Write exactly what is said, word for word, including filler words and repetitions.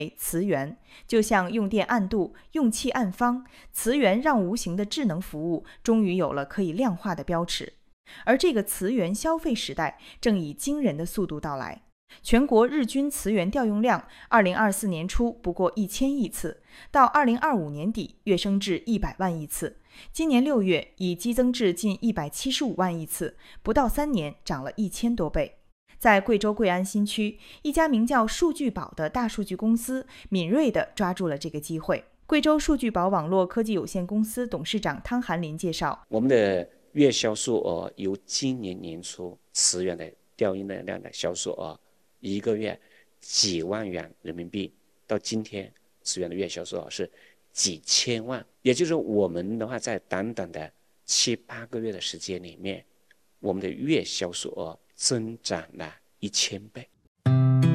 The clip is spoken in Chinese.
磁源，就像用电暗度、用气暗方，磁源让无形的智能服务终于有了可以量化的标尺。而这个磁源消费时代正以惊人的速度到来。全国日均磁源调用量，二零二四年初不过一千亿次，到二零二五年底跃升至一百万亿次，今年六月已激增至近一百七十五万亿次，不到三年涨了一千多倍。在贵州贵安新区，一家名叫数据宝的大数据公司敏锐地抓住了这个机会。贵州数据宝网络科技有限公司董事长汤寒林介绍， 我们的月销售额由今年年初磁源的调用的量的销售额一个月几万元人民币，到今天磁源的月销售额是几千万，也就是我们的话在短短的七八个月的时间里面，我们的月销售额增长了一千倍。